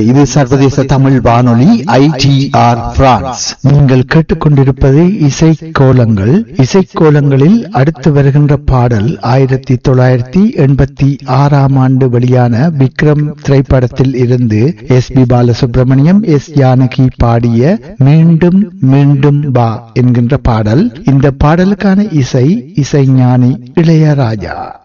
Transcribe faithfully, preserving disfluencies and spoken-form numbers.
இது சர்வதேச தமிழ் வானொலி ஐ டி ஆர் பிரான்ஸ். நீங்கள் கேட்டுக்கொண்டிருப்பது இசை கோலங்கள். இசை கோலங்களில் அடுத்து வருகின்ற பாடல் ஆயிரத்தி தொள்ளாயிரத்தி எண்பத்தி ஆறாம் ஆண்டு வெளியான விக்ரம் திரைப்படத்தில் இருந்து S B Balasubramaniam, S Janaki பாடிய மீண்டும் மீண்டும் வா என்கின்ற பாடல். இந்த பாடலுக்கான இசை இசைஞானி இளையராஜா.